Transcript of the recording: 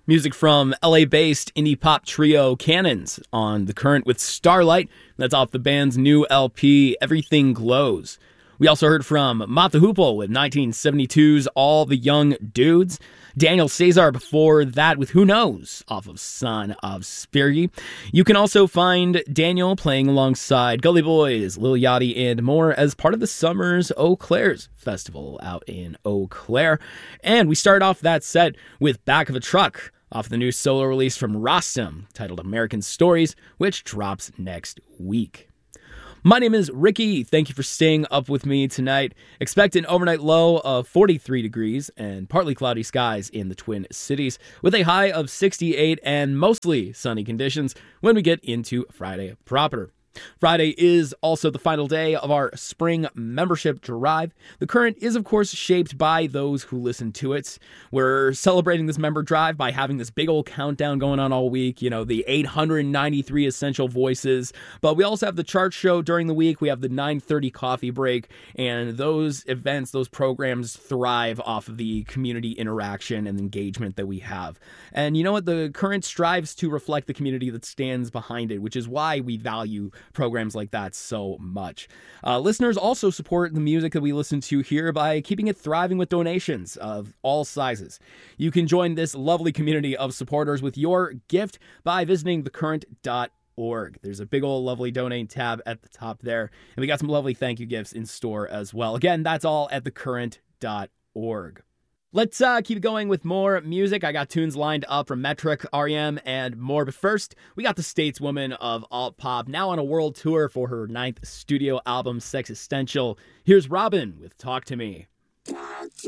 Music from LA-based indie pop trio Cannons on The Current with Starlight. That's off the band's new LP, Everything Glows. We also heard from Mott the Hoople with 1972's All the Young Dudes. Daniel Caesar before that with Who Knows off of Son of Spirgy. You can also find Daniel playing alongside Gully Boys, Lil Yachty, and more as part of the summer's Eau Claire's festival out in Eau Claire. And we start off that set with Back of a Truck off the new solo release from Rostam titled American Stories, which drops next week. My name is Ricky. Thank you for staying up with me tonight. Expect an overnight low of 43 degrees and partly cloudy skies in the Twin Cities with a high of 68 and mostly sunny conditions when we get into Friday proper. Friday is also the final day of our spring membership drive. The Current is, of course, shaped by those who listen to it. We're celebrating this member drive by having this big old countdown going on all week, the 893 essential voices. But we also have the chart show during the week. We have the 9:30 coffee break, and those events, those programs thrive off of the community interaction and engagement that we have. And you know what? The Current strives to reflect the community that stands behind it, which is why we value programs like that so much. Listeners also support the music that we listen to here by keeping it thriving with donations of all sizes. You can join this lovely community of supporters with your gift by visiting thecurrent.org. There's a big old lovely donate tab at the top there, and we got some lovely thank you gifts in store as well. Again, that's all at thecurrent.org. Let's keep going with more music. I got tunes lined up from Metric, R.E.M., and more. But first, we got the stateswoman of alt pop, now on a world tour for her 9th studio album, Sexistential. Here's Robin with Talk to Me.